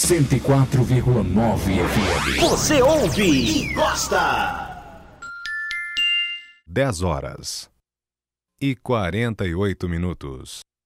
104,9 FM. Você ouve e gosta. 10 horas e 48 minutos.